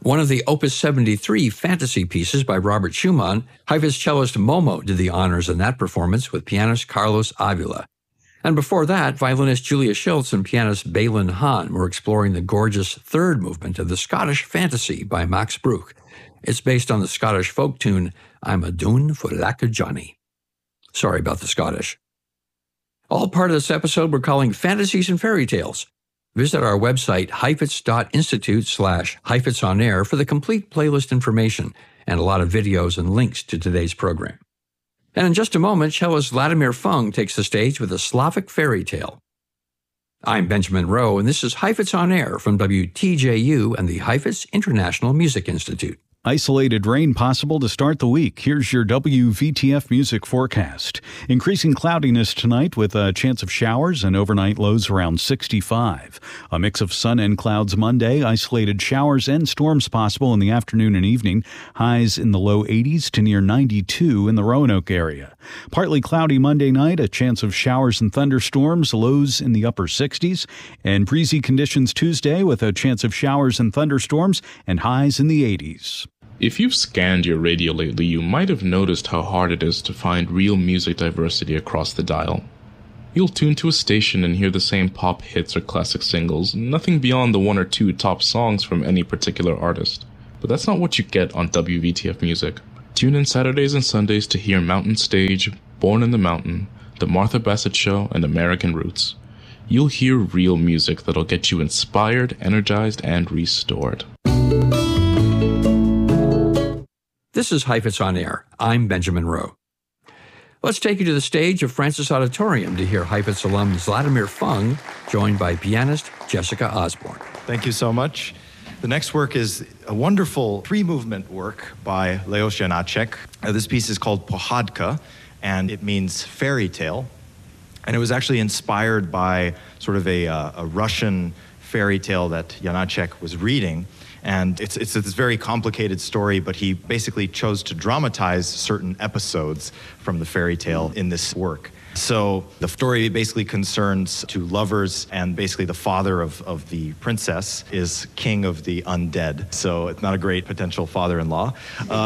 One of the Opus 73 fantasy pieces by Robert Schumann, Heifetz cellist Momo did the honors in that performance with pianist Carlos Avila. And before that, violinist Julia Schultz and pianist Balin Hahn were exploring the gorgeous third movement of the Scottish Fantasy by Max Bruch. It's based on the Scottish folk tune, I'm a Doon for Lack of Johnny. Sorry about the Scottish. All part of this episode we're calling Fantasies and Fairy Tales. Visit our website, heifetz.institute/HeifetzOnAir for the complete playlist information and a lot of videos and links to today's program. And in just a moment, cellist Vladimir Fung takes the stage with a Slavic fairy tale. I'm Benjamin Rowe, and this is Heifetz on Air from WTJU and the Heifetz International Music Institute. Isolated rain possible to start the week. Here's your WVTF music forecast. Increasing cloudiness tonight with a chance of showers and overnight lows around 65. A mix of sun and clouds Monday. Isolated showers and storms possible in the afternoon and evening. Highs in the low 80s to near 92 in the Roanoke area. Partly cloudy Monday night. A chance of showers and thunderstorms. Lows in the upper 60s. And breezy conditions Tuesday with a chance of showers and thunderstorms and highs in the 80s. If you've scanned your radio lately, you might have noticed how hard it is to find real music diversity across the dial. You'll tune to a station and hear the same pop hits or classic singles, nothing beyond the one or two top songs from any particular artist. But that's not what you get on WVTF Music. Tune in Saturdays and Sundays to hear Mountain Stage, Born in the Mountain, The Martha Bassett Show, and American Roots. You'll hear real music that'll get you inspired, energized, and restored. This is Heifetz on Air. I'm Benjamin Rowe. Let's take you to the stage of Francis Auditorium to hear Heifetz alum Vladimir Fung, joined by pianist Jessica Osborne. Thank you so much. The next work is a wonderful three-movement work by Leos Janáček. This piece is called Pohádka, and it means fairy tale. And it was actually inspired by sort of a Russian fairy tale that Janáček was reading. And it's this very complicated story, but he basically chose to dramatize certain episodes from the fairy tale in this work. So the story basically concerns two lovers, and basically the father of the princess is king of the undead. So it's not a great potential father-in-law.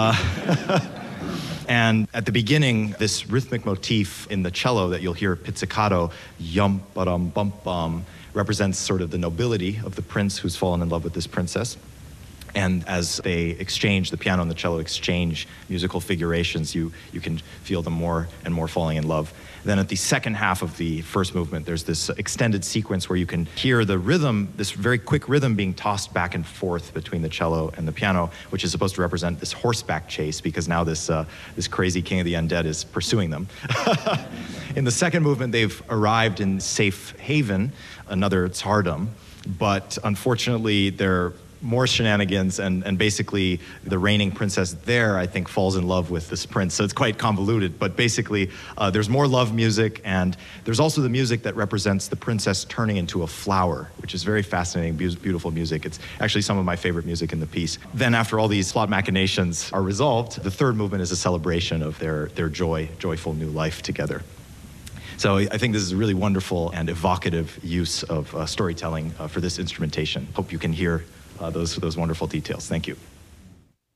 And at the beginning, this rhythmic motif in the cello that you'll hear, pizzicato, yum, ba-dum, bum, bum, represents sort of the nobility of the prince who's fallen in love with this princess. And as they exchange, the piano and the cello exchange musical figurations, you can feel them more and more falling in love. Then at the second half of the first movement, there's this extended sequence where you can hear the rhythm, this very quick rhythm being tossed back and forth between the cello and the piano, which is supposed to represent this horseback chase, because now this crazy king of the undead is pursuing them. In the second movement, they've arrived in safe haven, another tsardom, but unfortunately, they're more shenanigans, and basically the reigning princess there, I think, falls in love with this prince. So it's quite convoluted, but basically there's more love music, and there's also the music that represents the princess turning into a flower, which is very fascinating, beautiful music. It's actually some of my favorite music in the piece. Then after all these plot machinations are resolved, the third movement is a celebration of their joyful new life together. So I think this is a really wonderful and evocative use of storytelling for this instrumentation. Hope you can hear those wonderful details. Thank you.